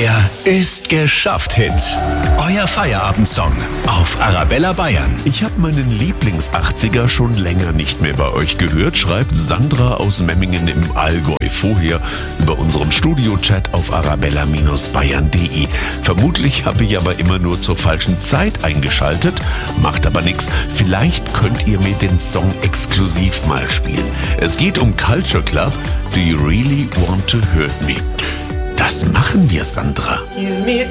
Der Ist geschafft Hit. Euer Feierabendsong auf Arabella Bayern. Ich habe meinen Lieblings-80er schon länger nicht mehr bei euch gehört, schreibt Sandra aus Memmingen im Allgäu. Vorher über unseren Studio-Chat auf arabella-bayern.de. Vermutlich habe ich aber immer nur zur falschen Zeit eingeschaltet. Macht aber nichts. Vielleicht könnt ihr mir den Song exklusiv mal spielen. Es geht um Culture Club. Do you really want to hurt me? Das machen wir, Sandra. Give me a